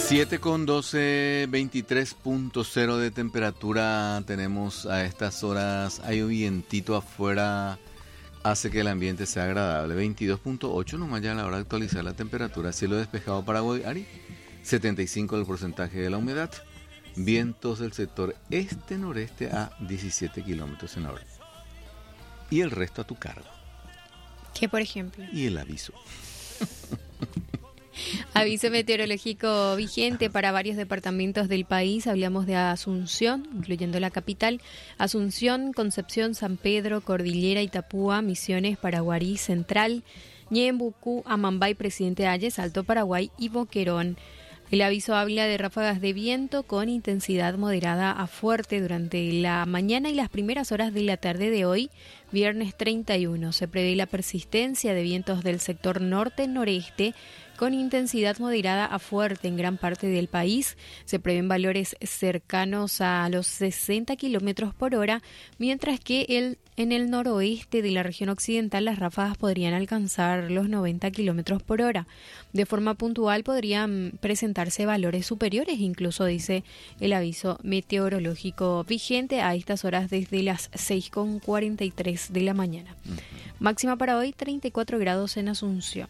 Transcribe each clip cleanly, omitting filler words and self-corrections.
7:12, 23.0 de temperatura tenemos a estas horas. Hay un vientito afuera, hace que el ambiente sea agradable. 22.8 nomás ya a la hora de actualizar la temperatura. Cielo despejado para Guayari, 75 el porcentaje de la humedad. Vientos del sector este-noreste a 17 kilómetros en la hora. Y el resto a tu cargo. ¿Qué, por ejemplo? Y el aviso. Aviso meteorológico vigente para varios departamentos del país. Hablamos de Asunción, incluyendo la capital. Asunción, Concepción, San Pedro, Cordillera, Itapúa, Misiones, Paraguarí, Central, Ñembucú, Amambay, Presidente Hayes, Alto Paraguay y Boquerón. El aviso habla de ráfagas de viento con intensidad moderada a fuerte durante la mañana y las primeras horas de la tarde de hoy, viernes 31. Se prevé la persistencia de vientos del sector norte-noreste con intensidad moderada a fuerte en gran parte del país. Se prevén valores cercanos a los 60 kilómetros por hora, mientras que en el noroeste de la región occidental las ráfagas podrían alcanzar los 90 kilómetros por hora. De forma puntual podrían presentarse valores superiores, incluso dice el aviso meteorológico vigente a estas horas desde las 6:43 de la mañana. Máxima para hoy 34 grados en Asunción.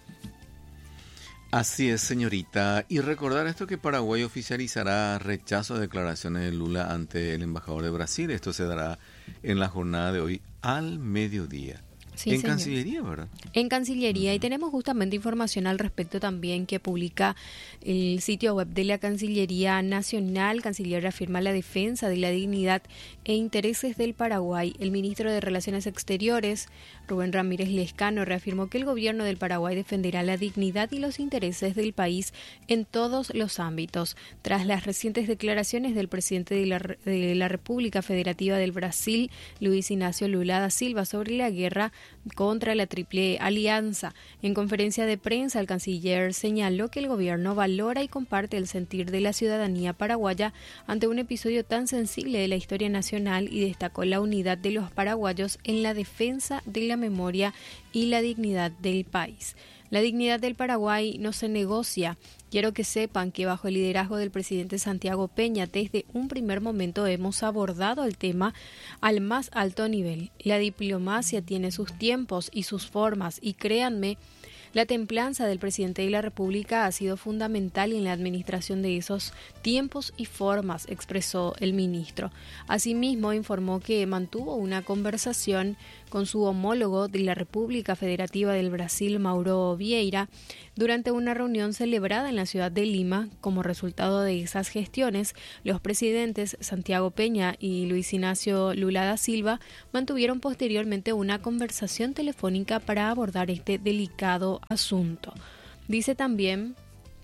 Así es, señorita. Y recordar esto que Paraguay oficializará rechazo a declaraciones de Lula ante el embajador de Brasil. Esto se dará en la jornada de hoy al mediodía. Sí, en señor. Cancillería, ¿verdad? En Cancillería, y tenemos justamente información al respecto también que publica el sitio web de la Cancillería Nacional. Canciller afirma la defensa de la dignidad e intereses del Paraguay. El ministro de Relaciones Exteriores, Rubén Ramírez Lescano, reafirmó que el gobierno del Paraguay defenderá la dignidad y los intereses del país en todos los ámbitos. Tras las recientes declaraciones del presidente de la República Federativa del Brasil, Luis Ignacio Lula da Silva, sobre la guerra contra la Triple Alianza. En conferencia de prensa, el canciller señaló que el gobierno valora y comparte el sentir de la ciudadanía paraguaya ante un episodio tan sensible de la historia nacional y destacó la unidad de los paraguayos en la defensa de la memoria y la dignidad del país. La dignidad del Paraguay no se negocia. Quiero que sepan que bajo el liderazgo del presidente Santiago Peña, desde un primer momento hemos abordado el tema al más alto nivel. La diplomacia tiene sus tiempos y sus formas, y créanme, la templanza del presidente de la República ha sido fundamental en la administración de esos tiempos y formas, expresó el ministro. Asimismo, informó que mantuvo una conversación con su homólogo de la República Federativa del Brasil, Mauro Vieira, durante una reunión celebrada en la ciudad de Lima. Como resultado de esas gestiones, los presidentes Santiago Peña y Luis Ignacio Lula da Silva mantuvieron posteriormente una conversación telefónica para abordar este delicado asunto. Dice también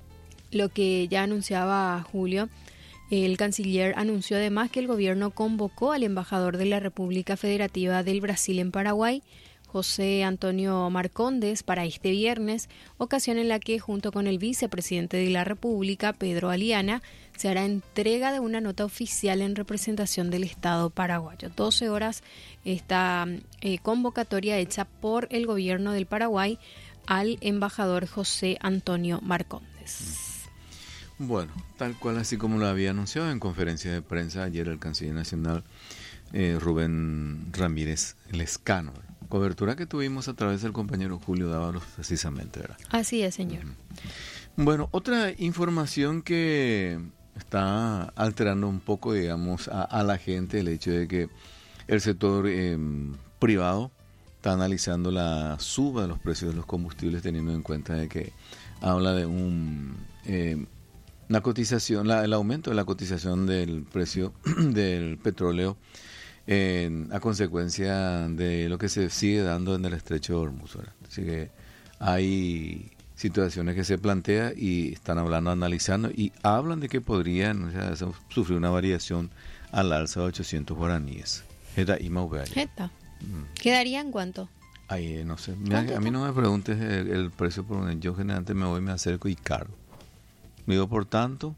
lo que ya anunciaba Julio. El canciller anunció además que el gobierno convocó al embajador de la República Federativa del Brasil en Paraguay, José Antonio Marcondes, para este viernes, ocasión en la que, junto con el vicepresidente de la República, Pedro Aliana, se hará entrega de una nota oficial en representación del Estado paraguayo. 12 horas esta convocatoria hecha por el gobierno del Paraguay al embajador José Antonio Marcondes. Bueno, tal cual así como lo había anunciado en conferencia de prensa ayer el canciller nacional Rubén Ramírez Lescano. Cobertura que tuvimos a través del compañero Julio Dávalos precisamente, ¿verdad? Así es, señor. Bueno, otra información que está alterando un poco, digamos, a la gente, el hecho de que el sector privado está analizando la suba de los precios de los combustibles, teniendo en cuenta de que habla de una cotización, el aumento de la cotización del precio del petróleo a consecuencia de lo que se sigue dando en el estrecho de Hormuz, ¿verdad? Así que hay situaciones que se plantean y están hablando, analizando, y hablan de que podrían sufrir una variación al alza de 800 guaraníes. ¿Jeta? ¿Quedaría en cuánto? Ay, no sé. A mí no me preguntes el precio, porque yo generalmente me acerco y cargo. Me digo, por tanto,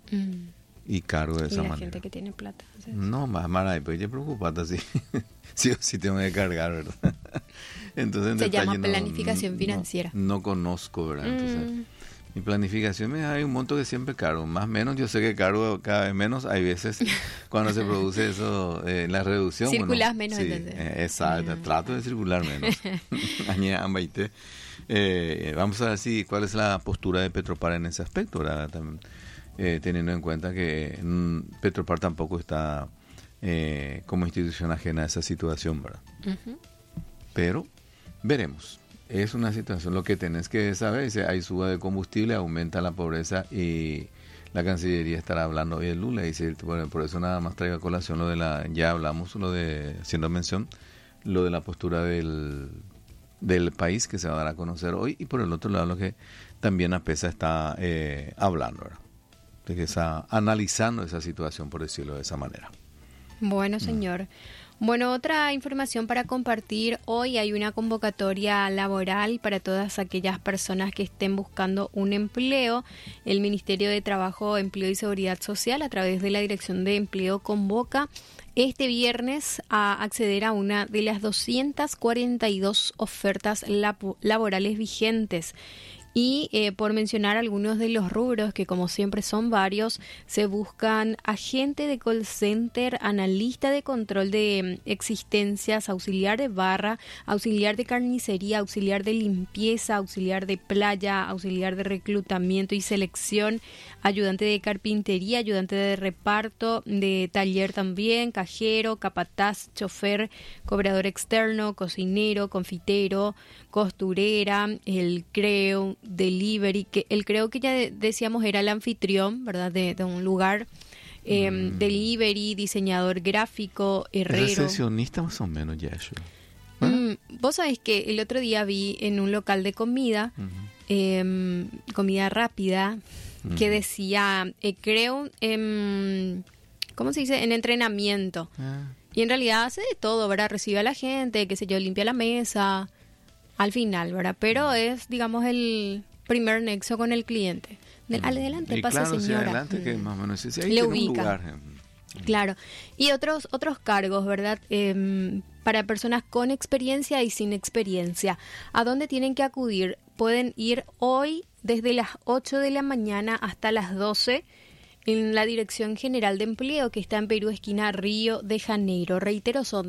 y cargo de esa manera. Y la gente que tiene plata. ¿Sí? No, más maray, pues ya preocupate así. Sí o sí tengo que cargar, ¿verdad? Entonces, se llama planificación financiera. No conozco, ¿verdad? Entonces, Mi planificación hay un monto que siempre cargo, más o menos, yo sé que cargo cada vez menos, hay veces cuando se produce eso, la reducción. Circulás menos, sí, ¿entendés? Exacto, trato de circular menos. Vamos a ver cuál es la postura de Petropar en ese aspecto, ¿verdad? También, teniendo en cuenta que Petropar tampoco está como institución ajena a esa situación, ¿verdad? Ujú. Pero veremos. Es una situación, lo que tenés que saber, dice, hay suba de combustible, aumenta la pobreza y la Cancillería estará hablando hoy el lunes, dice, bueno, por eso nada más traigo a colación ya hablamos, haciendo mención, lo de la postura del país que se va a dar a conocer hoy, y por el otro lado lo que también APESA está hablando, ¿verdad? De que está analizando esa situación, por decirlo de esa manera. Bueno, señor. Bueno, otra información para compartir. Hoy hay una convocatoria laboral para todas aquellas personas que estén buscando un empleo. El Ministerio de Trabajo, Empleo y Seguridad Social, a través de la Dirección de Empleo, convoca este viernes a acceder a una de las 242 ofertas laborales vigentes. Y por mencionar algunos de los rubros, que como siempre son varios, se buscan agente de call center, analista de control de existencias, auxiliar de barra, auxiliar de carnicería, auxiliar de limpieza, auxiliar de playa, auxiliar de reclutamiento y selección, ayudante de carpintería, ayudante de reparto, de taller también, cajero, capataz, chofer, cobrador externo, cocinero, confitero, costurera, el creo, delivery, que el creo que ya decíamos era el anfitrión, ¿verdad? De un lugar, delivery, diseñador gráfico, herrero. Recepcionista más o menos ya eso. Vos sabés que el otro día vi en un local de comida, comida rápida, que decía, creo, ¿cómo se dice? En entrenamiento. Y en realidad hace de todo, ¿verdad? Recibe a la gente, qué sé yo, limpia la mesa, al final, ¿verdad? Pero es, digamos, el primer nexo con el cliente. Adelante, y pasa, claro, señora. Sí, adelante, que más o menos ahí le tiene ubica. un lugar. Claro. Y otros cargos, ¿verdad? Para personas con experiencia y sin experiencia. ¿A dónde tienen que acudir? Pueden ir hoy desde las 8 de la mañana hasta las 12 en la Dirección General de Empleo, que está en Perú, esquina Río de Janeiro. Reitero, son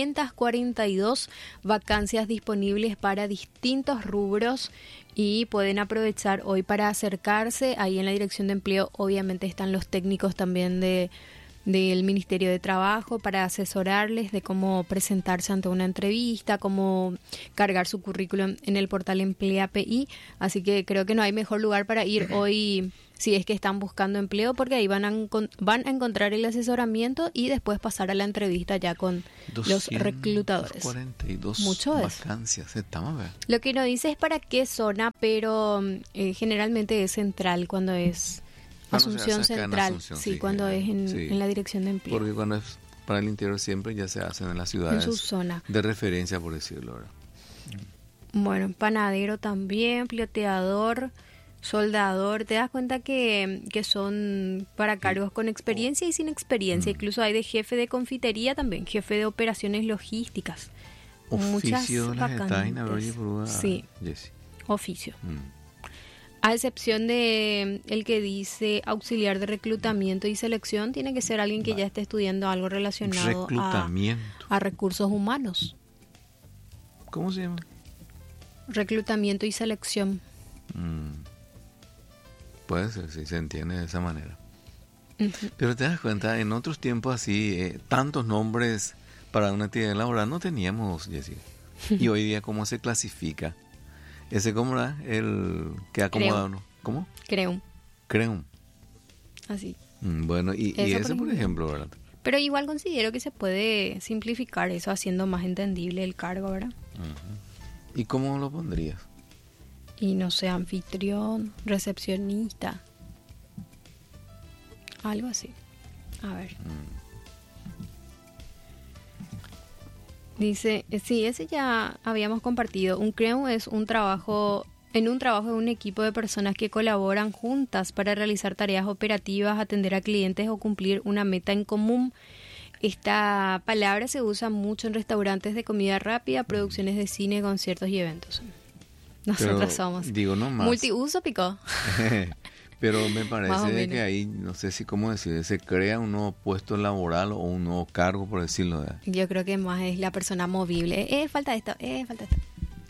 242 vacancias disponibles para distintos rubros y pueden aprovechar hoy para acercarse. Ahí en la Dirección de Empleo obviamente están los técnicos también del Ministerio de Trabajo para asesorarles de cómo presentarse ante una entrevista, cómo cargar su currículum en el portal Emplea PI. Así que creo que no hay mejor lugar para ir hoy si es que están buscando empleo, porque ahí van a encontrar el asesoramiento y después pasar a la entrevista ya con los reclutadores. 42 Mucho vacancias, Lo que no dice es para qué zona, pero generalmente es central cuando es Asunción Central, cuando es en la Dirección de Empleo. Porque cuando es para el interior siempre ya se hacen en las ciudades en su zona de referencia, por decirlo, ¿verdad? Bueno, panadero también, ploteador, soldador. Te das cuenta que son para cargos con experiencia y sin experiencia. Incluso hay de jefe de confitería también, jefe de operaciones logísticas. Muchas vacantes. Sí, oficio. A excepción de el que dice auxiliar de reclutamiento y selección, tiene que ser alguien que ya esté estudiando algo relacionado a recursos humanos. ¿Cómo se llama? Reclutamiento y selección. Puede ser, sí, se entiende de esa manera. Pero te das cuenta, en otros tiempos así, tantos nombres para una actividad laboral no teníamos, Jessica. Y hoy día, ¿cómo se clasifica? Ese, ¿cómo era? El que acomoda uno. ¿Cómo? Creum. Así. Bueno, y ese, por ejemplo, ¿verdad? Pero igual considero que se puede simplificar eso haciendo más entendible el cargo, ¿verdad? ¿Y cómo lo pondrías? Y no sé, anfitrión, recepcionista, algo así. A ver. Dice, sí, ese ya habíamos compartido. Un CREU es un trabajo de un equipo de personas que colaboran juntas para realizar tareas operativas, atender a clientes o cumplir una meta en común. Esta palabra se usa mucho en restaurantes de comida rápida, producciones de cine, conciertos y eventos. Nosotros Pero, somos. digo, no más. Multiuso, Pico. Pero me Más o parece menos. que ahí, no sé si cómo decir, se crea un nuevo puesto laboral o un nuevo cargo, por decirlo. Yo creo que más es la persona movible. Falta esto, falta esto.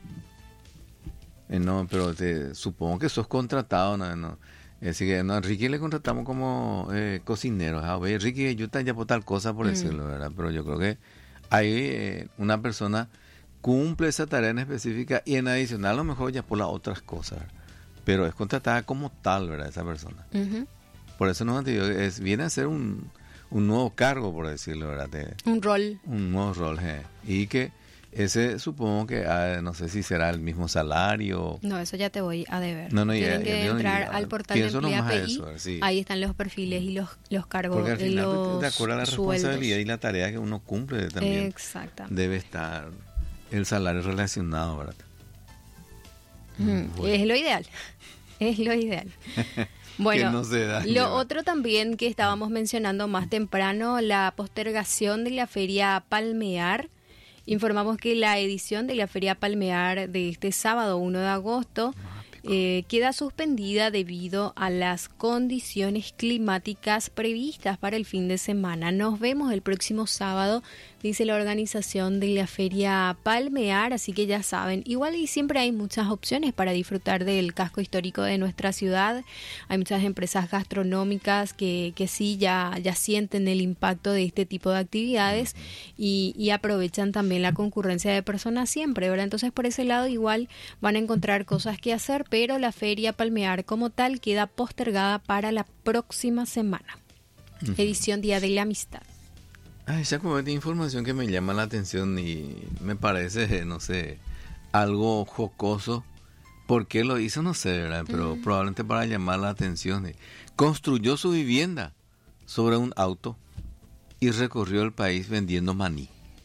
No, pero supongo que sos contratado, ¿no? Así que no, a Ricky le contratamos como cocinero. A ver, Ricky, yo te ya por tal cosa, por decirlo, ¿verdad? Pero yo creo que ahí una persona cumple esa tarea en específica y en adicional a lo mejor ya por las otras cosas, ¿verdad? Pero es contratada como tal, ¿verdad? Esa persona. Ujú. Por eso no te digo, viene a ser un nuevo cargo, por decirlo, ¿verdad? Un rol. Un nuevo rol, y que ese supongo que no sé si será el mismo salario. No, eso ya te voy a deber. No, Tienen que yo no entrar llego. al portal de Pienso Emplea nomás PI. eso, sí. Ahí están los perfiles y los cargos. Porque al final, los de acuerdo a la responsabilidad sueldos. y la tarea que uno cumple también, Exactamente. debe estar el salario relacionado, ¿verdad? Bueno. Es lo ideal. Es lo ideal. Bueno, Que no se dañe, lo ¿verdad? otro también que estábamos mencionando más temprano, la postergación de la Feria Palmear. Informamos que la edición de la Feria Palmear de este sábado 1 de agosto queda suspendida debido a las condiciones climáticas previstas para el fin de semana. Nos vemos el próximo sábado, dice la organización de la Feria Palmear, así que ya saben, igual y siempre hay muchas opciones para disfrutar del casco histórico de nuestra ciudad. Hay muchas empresas gastronómicas que sí ya sienten el impacto de este tipo de actividades y aprovechan también la concurrencia de personas siempre, ¿verdad? Entonces por ese lado igual van a encontrar cosas que hacer, pero la Feria Palmear como tal queda postergada para la próxima semana. Edición Día de la Amistad. Esa como de información que me llama la atención y me parece, no sé, algo jocoso. ¿Por qué lo hizo? No sé, ¿verdad? Pero probablemente para llamar la atención. Construyó su vivienda sobre un auto y recorrió el país vendiendo maní.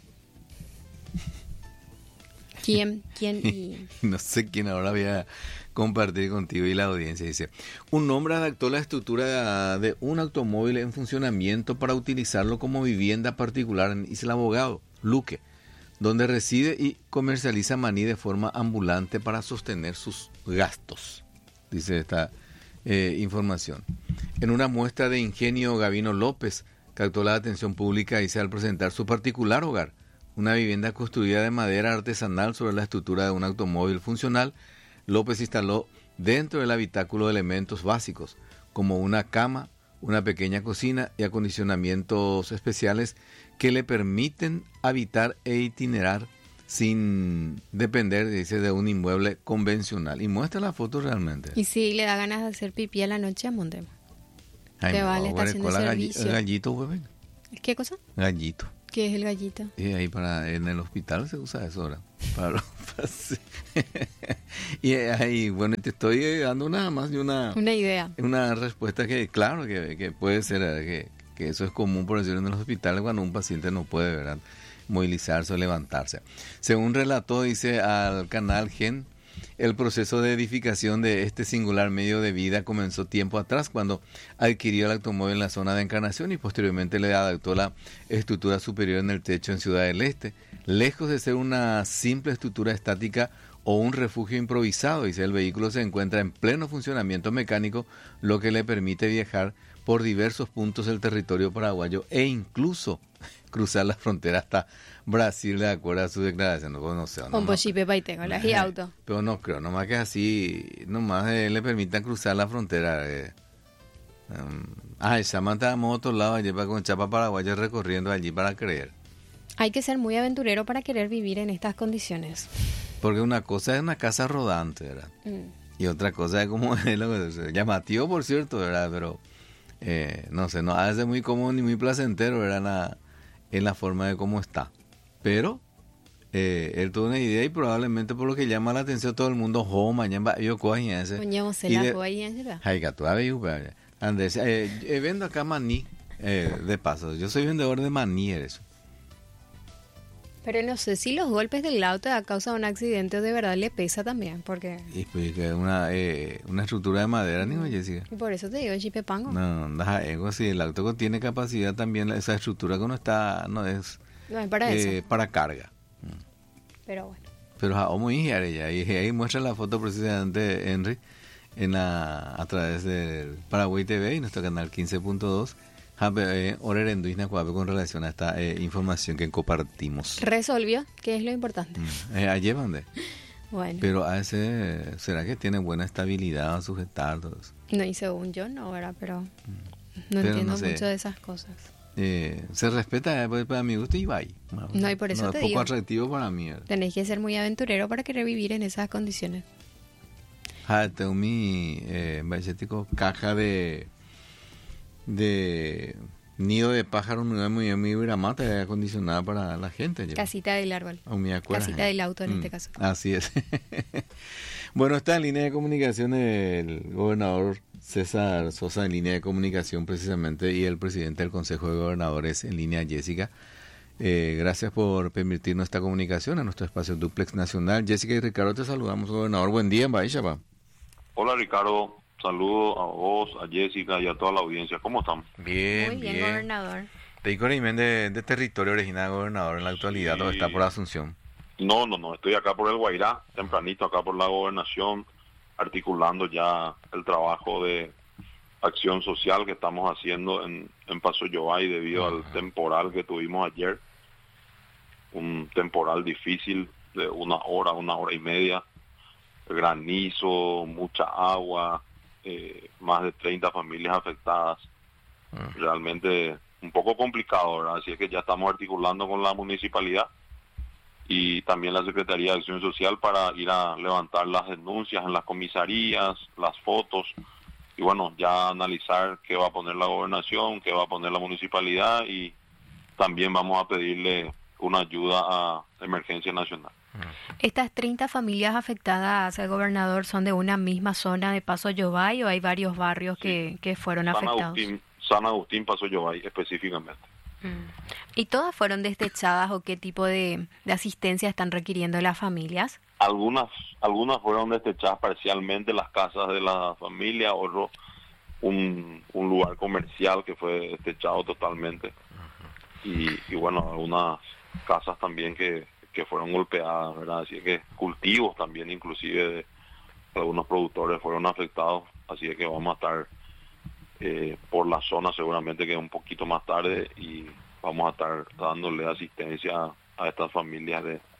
¿Quién y...? No sé quién ahora voy a compartir contigo y la audiencia. Dice, un hombre adaptó la estructura de un automóvil en funcionamiento para utilizarlo como vivienda particular en Isla Abogado, Luque, donde reside y comercializa maní de forma ambulante para sostener sus gastos, dice esta información. En una muestra de ingenio, Gavino López captó la atención pública, dice, al presentar su particular hogar, una vivienda construida de madera artesanal sobre la estructura de un automóvil funcional. López instaló dentro del habitáculo elementos básicos, como una cama, una pequeña cocina y acondicionamientos especiales que le permiten habitar e itinerar sin depender, dice, de un inmueble convencional. Y muestra la foto realmente. Y si le da ganas de hacer pipí a la noche, montemos. Ay, Te no, vale, está bueno, haciendo con la servicio. gallito, güey. ¿Qué cosa? Gallito. ¿Qué es el gallito? Y ahí en el hospital se usa eso ahora. Sí. Y ahí, bueno, te estoy dando nada más de una idea. Una respuesta que, claro, que puede ser, que eso es común, por decirlo, en los hospitales cuando un paciente no puede, ¿verdad?, movilizarse o levantarse. Según relató, dice al canal Gen, el proceso de edificación de este singular medio de vida comenzó tiempo atrás cuando adquirió el automóvil en la zona de Encarnación y posteriormente le adaptó la estructura superior en el techo en Ciudad del Este. Lejos de ser una simple estructura estática o un refugio improvisado, dice, el vehículo se encuentra en pleno funcionamiento mecánico, lo que le permite viajar por diversos puntos del territorio paraguayo e incluso cruzar la frontera hasta Brasil, de acuerdo a su declaración. No sé, Un pochipe paitengo, la auto. pero no creo, nomás que así, nomás le permitan cruzar la frontera. Samantha a otro lado allí con chapa paraguaya recorriendo allí para creer. Hay que ser muy aventurero para querer vivir en estas condiciones. Porque una cosa es una casa rodante, ¿verdad? Y otra cosa es como es lo que llamativo, por cierto, ¿verdad? Pero no sé, no hace muy cómodo ni muy placentero, ¿verdad? En la forma de cómo está. Pero él tuvo una idea y probablemente por lo que llama la atención todo el mundo, mañana yo cojo ese. Andrés, vendo acá maní, de paso. Yo soy vendedor de maní, eso. Pero no sé si los golpes del auto a causa de un accidente de verdad le pesa también, porque... Y pues que una estructura de madera, ni Jessica. Y por eso te digo, chipepango. No, si el auto tiene capacidad también, esa estructura que no es para eso. Para carga. Pero bueno. pero muy ya, y ahí muestra la foto precisamente, Henry, a través del Paraguay TV y nuestro canal 15.2. Con relación a esta información que compartimos. ¿Resolvió? ¿Qué es lo importante? Ayer mandé. Bueno. Pero a ese, ¿será que tiene buena estabilidad a sujetar todo eso? No, y según yo no, ¿verdad? Pero no Pero entiendo no sé. mucho de esas cosas. Se respeta para mi gusto y bye. No, y por eso te es poco digo. atractivo para mí. Tenéis que ser muy aventurero para querer vivir en esas condiciones. Tengo mi caja de nido de pájaro muy gramata acondicionada para la gente. Casita del árbol. Casita del auto en este caso. Así es. Bueno, está en línea de comunicación el gobernador César Sosa, en línea de comunicación precisamente, y el presidente del Consejo de Gobernadores en línea, Jessica. Gracias por permitirnos esta comunicación en nuestro espacio Duplex Nacional. Jessica y Ricardo, te saludamos, gobernador. Buen día, Baishaba. Hola, Ricardo. Saludos a vos, a Jessica y a toda la audiencia. ¿Cómo están? Bien, muy bien, gobernador. Te digo de territorio original, gobernador, en la actualidad, ¿o está por Asunción? No, estoy acá por el Guairá, tempranito acá por la gobernación, articulando ya el trabajo de acción social que estamos haciendo en Paso Yobay debido al temporal que tuvimos ayer. Un temporal difícil de una hora y media, granizo, mucha agua, más de 30 familias afectadas. Realmente un poco complicado, ¿verdad? Así es que ya estamos articulando con la municipalidad y también la Secretaría de Acción Social para ir a levantar las denuncias en las comisarías, las fotos, y bueno, ya analizar qué va a poner la gobernación, qué va a poner la municipalidad, y también vamos a pedirle una ayuda a Emergencia Nacional. ¿Estas 30 familias afectadas, gobernador, son de una misma zona de Paso Yobay o hay varios barrios que fueron afectados? San Agustín, Paso Yobay específicamente. ¿Y todas fueron destechadas o qué tipo de asistencia están requiriendo las familias? Algunas fueron destechadas parcialmente, las casas de la familia, otro un lugar comercial que fue destechado totalmente. Y bueno, algunas casas también que fueron golpeadas, ¿verdad? Así que cultivos también, inclusive de algunos productores fueron afectados, así que vamos a estar por la zona seguramente que un poquito más tarde y vamos a estar dándole asistencia a estas familias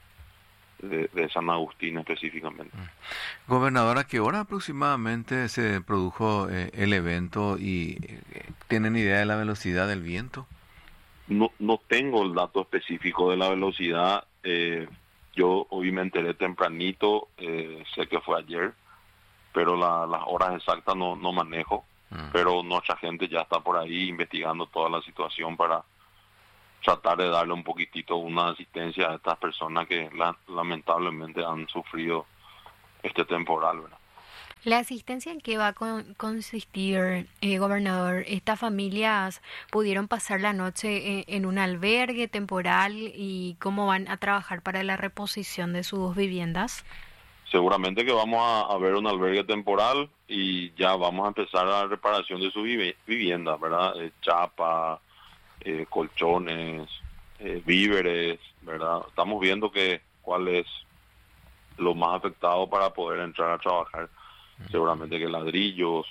de San Agustín específicamente. Gobernador, ¿a qué hora aproximadamente se produjo el evento y tienen idea de la velocidad del viento? No tengo el dato específico de la velocidad. Yo hoy me enteré tempranito, sé que fue ayer, pero las horas exactas no manejo. Pero nuestra gente ya está por ahí investigando toda la situación para tratar de darle un poquitito una asistencia a estas personas que lamentablemente han sufrido este temporal, ¿verdad? ¿La asistencia en qué va a consistir, gobernador? ¿Estas familias pudieron pasar la noche en un albergue temporal y cómo van a trabajar para la reposición de sus viviendas? Seguramente que vamos a ver un albergue temporal y ya vamos a empezar la reparación de su vivienda, ¿verdad? Chapa, colchones, víveres, ¿verdad? Estamos viendo cuál es lo más afectado para poder entrar a trabajar. Seguramente que ladrillos,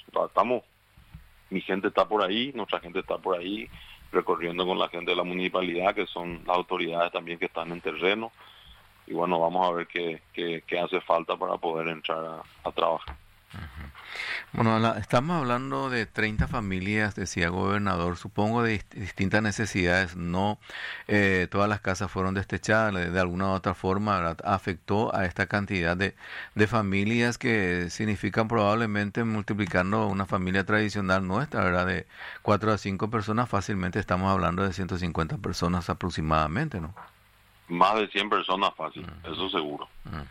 mi gente está por ahí, nuestra gente está por ahí, recorriendo con la gente de la municipalidad, que son las autoridades también que están en terreno. Y bueno, vamos a ver qué hace falta para poder entrar a trabajar. Bueno, estamos hablando de 30 familias, decía gobernador, supongo de distintas necesidades, no todas las casas fueron destechadas, de alguna u otra forma, ¿verdad? Afectó a esta cantidad de familias que significan probablemente, multiplicando una familia tradicional nuestra, ¿verdad? De 4 a 5 personas, fácilmente estamos hablando de 150 personas aproximadamente, ¿no? Más de 100 personas fácil, eso seguro.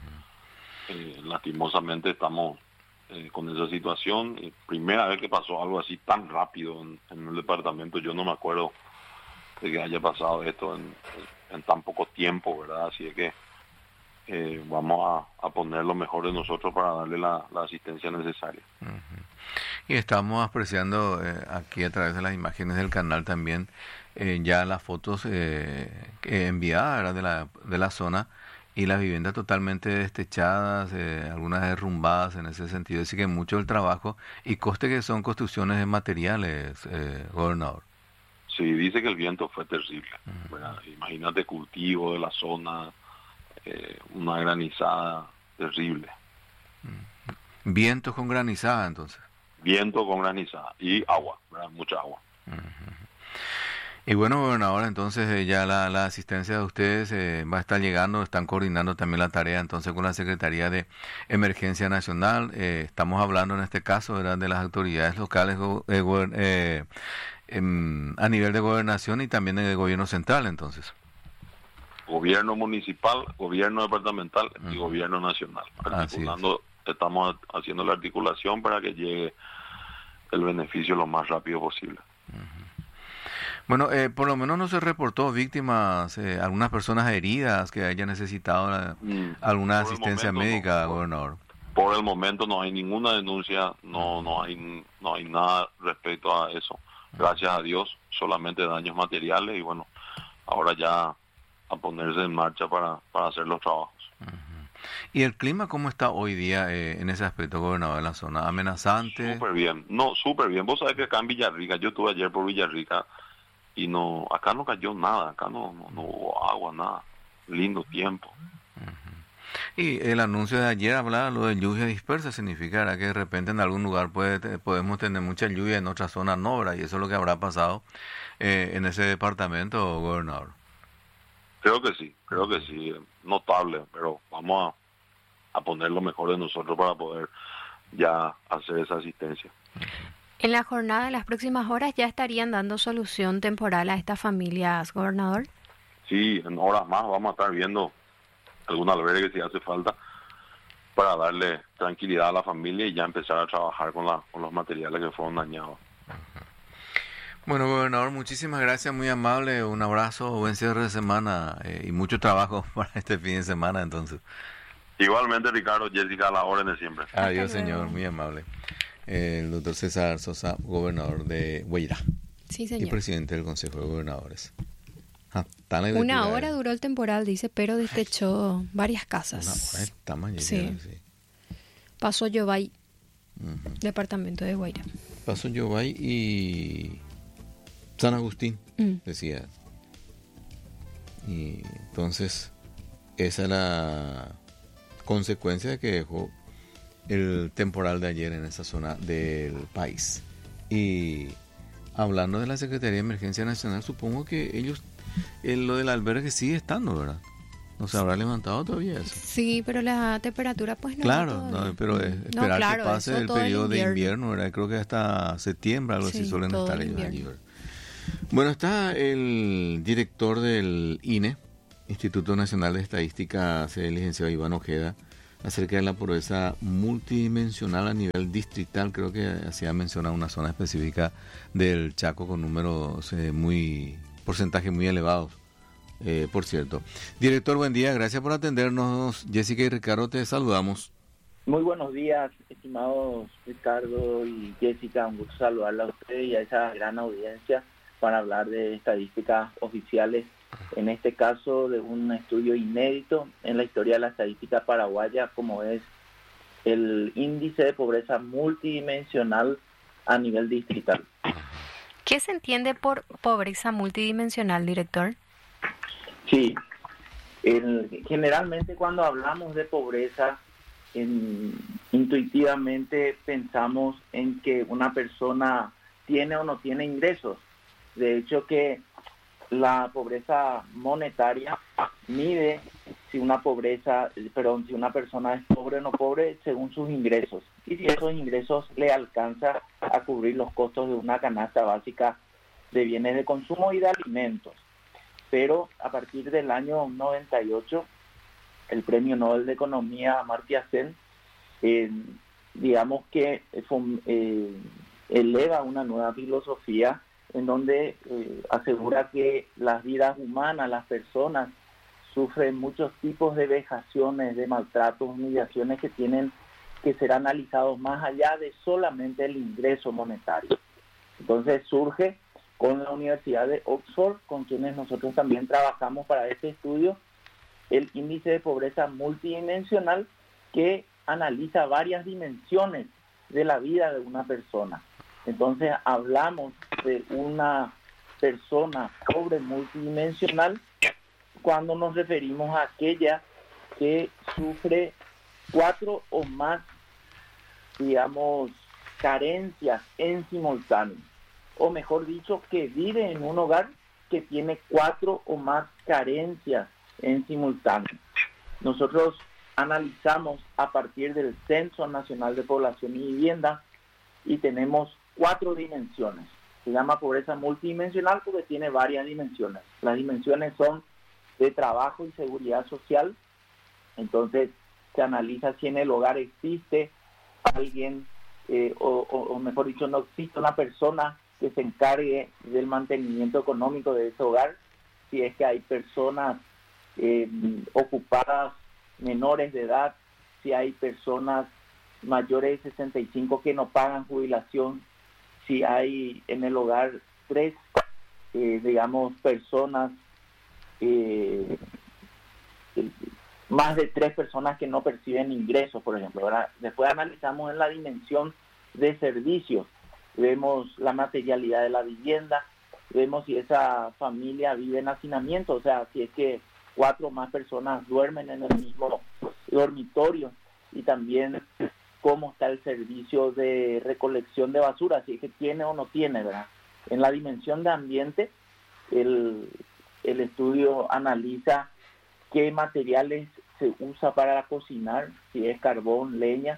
Lastimosamente estamos con esa situación. Primera vez que pasó algo así tan rápido en el departamento, yo no me acuerdo de que haya pasado esto en tan poco tiempo, ¿verdad? Así es que vamos a poner lo mejor de nosotros para darle la asistencia necesaria. Y estamos apreciando aquí a través de las imágenes del canal también ya las fotos enviadas, ¿verdad? de la zona, y las viviendas totalmente destechadas, algunas derrumbadas en ese sentido. Así que mucho del trabajo y coste que son construcciones de materiales, gobernador. Sí, dice que el viento fue terrible. ¿Verdad? Imagínate cultivo de la zona, una granizada terrible. Vientos con granizada, entonces. Viento con granizada y agua, ¿verdad? Mucha agua. Y bueno, gobernador, entonces ya la asistencia de ustedes va a estar llegando, están coordinando también la tarea entonces con la Secretaría de Emergencia Nacional. Estamos hablando en este caso, ¿verdad?, de las autoridades locales a nivel de gobernación y también del gobierno central, entonces. Gobierno municipal, gobierno departamental y gobierno nacional. Articulando, estamos haciendo la articulación para que llegue el beneficio lo más rápido posible. Bueno, por lo menos no se reportó víctimas, algunas personas heridas que hayan necesitado alguna asistencia médica, gobernador. Por el momento no hay ninguna denuncia, no hay nada respecto a eso. Gracias a Dios, solamente daños materiales y bueno, ahora ya a ponerse en marcha para hacer los trabajos. ¿Y el clima cómo está hoy día en ese aspecto, gobernador, en la zona? ¿Amenazante? Súper bien, súper bien. Vos sabés que acá en Villarrica, yo estuve ayer por Villarrica y acá no cayó nada, acá no hubo agua, nada. Lindo tiempo. Y el anuncio de ayer hablaba lo de lluvia dispersa, significará que de repente en algún lugar podemos tener mucha lluvia, en otra zona no, ¿verdad? Y eso es lo que habrá pasado en ese departamento, gobernador. Creo que sí, notable, pero vamos a poner lo mejor de nosotros para poder ya hacer esa asistencia. En la jornada de las próximas horas ya estarían dando solución temporal a estas familias, gobernador. Sí, en horas más vamos a estar viendo algún albergue si hace falta para darle tranquilidad a la familia y ya empezar a trabajar con los materiales que fueron dañados. Bueno, gobernador, muchísimas gracias, muy amable, un abrazo, buen cierre de semana y mucho trabajo para este fin de semana entonces. Igualmente, Ricardo, Jessica, a la orden de siempre. Adiós, señor, muy amable. El doctor César Sosa, gobernador de Guairá. Sí, señor. Y presidente del Consejo de Gobernadores. Una hora duró el temporal, dice, pero destechó varias casas. Una hora está mañana, sí. Paso Yobay, departamento de Guairá. Paso Yobay y San Agustín, decía. Y entonces, esa es la consecuencia de que dejó el temporal de ayer en esa zona del país. Y hablando de la Secretaría de Emergencia Nacional, supongo que ellos, lo del albergue sigue estando, ¿verdad? No se habrá levantado todavía eso. Sí, pero la temperatura pues no. Claro, pero esperar que pase el periodo de invierno, ¿verdad? Creo que hasta septiembre, algo así suelen estar ellos allí, ¿verdad? Bueno, está el director del INE, Instituto Nacional de Estadística, el licenciado Iván Ojeda, acerca de la pobreza multidimensional a nivel distrital. Creo que hacía mención a una zona específica del Chaco con números porcentajes muy elevados, por cierto. Director, buen día, gracias por atendernos. Jessica y Ricardo, te saludamos. Muy buenos días, estimados Ricardo y Jessica, un gusto saludarla a ustedes y a esa gran audiencia para hablar de estadísticas oficiales, en este caso de un estudio inédito en la historia de la estadística paraguaya, como es el índice de pobreza multidimensional a nivel distrital. ¿Qué se entiende por pobreza multidimensional, director? Sí, generalmente cuando hablamos de pobreza, intuitivamente pensamos en que una persona tiene o no tiene ingresos. De hecho, que la pobreza monetaria mide si una persona es pobre o no pobre según sus ingresos, y si esos ingresos le alcanza a cubrir los costos de una canasta básica de bienes de consumo y de alimentos. Pero a partir del año 98, el Premio Nobel de Economía Amartya Sen, digamos que eleva una nueva filosofía en donde asegura que las vidas humanas, las personas, sufren muchos tipos de vejaciones, de maltratos, humillaciones que tienen que ser analizados más allá de solamente el ingreso monetario. Entonces surge con la Universidad de Oxford, con quienes nosotros también trabajamos para este estudio, el índice de pobreza multidimensional, que analiza varias dimensiones de la vida de una persona. Entonces hablamos de una persona pobre multidimensional cuando nos referimos a aquella que sufre 4 o más, digamos, carencias en simultáneo, o mejor dicho, que vive en un hogar que tiene 4 o más carencias en simultáneo. Nosotros analizamos a partir del Censo Nacional de Población y Vivienda y tenemos 4 dimensiones. Se llama pobreza multidimensional porque tiene varias dimensiones. Las dimensiones son de trabajo y seguridad social. Entonces se analiza si en el hogar existe alguien, o mejor dicho, no existe una persona que se encargue del mantenimiento económico de ese hogar, si es que hay personas ocupadas menores de edad, si hay personas mayores de 65 que no pagan jubilación, si hay en el hogar 3, digamos, personas, más de 3 personas que no perciben ingresos, por ejemplo, ¿verdad? Después analizamos en la dimensión de servicios, vemos la materialidad de la vivienda, vemos si esa familia vive en hacinamiento, o sea, si es que 4 o más personas duermen en el mismo dormitorio, y también cómo está el servicio de recolección de basura, si es que tiene o no tiene, ¿verdad? En la dimensión de ambiente, el estudio analiza qué materiales se usa para cocinar, si es carbón, leña,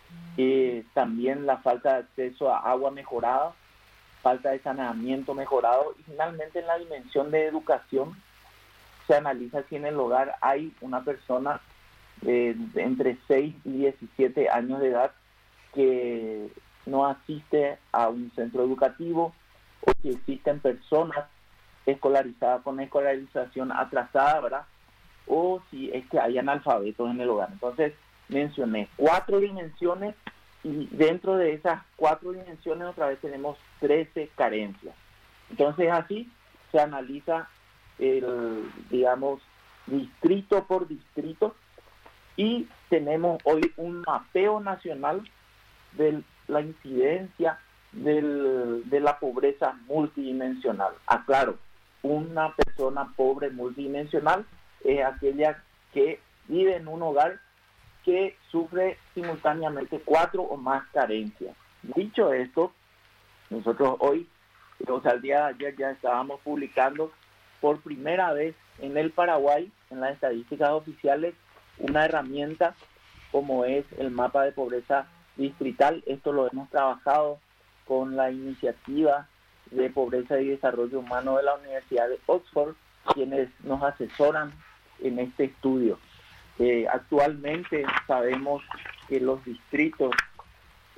también la falta de acceso a agua mejorada, falta de saneamiento mejorado, y finalmente en la dimensión de educación se analiza si en el hogar hay una persona entre 6 y 17 años de edad que no asiste a un centro educativo, o si existen personas escolarizadas con escolarización atrasada, ¿verdad? O si es que hay analfabetos en el hogar. Entonces mencioné 4 dimensiones, y dentro de esas 4 dimensiones otra vez tenemos 13 carencias. Entonces así se analiza digamos, distrito por distrito, y tenemos hoy un mapeo nacional de la incidencia de la pobreza multidimensional. Aclaro, una persona pobre multidimensional es aquella que vive en un hogar que sufre simultáneamente 4 o más carencias. Dicho esto, nosotros hoy, o sea, el día de ayer ya estábamos publicando por primera vez en el Paraguay, en las estadísticas oficiales, una herramienta como es el mapa de pobreza distrital. Esto lo hemos trabajado con la iniciativa de pobreza y desarrollo humano de la Universidad de Oxford, quienes nos asesoran en este estudio. Actualmente sabemos que los distritos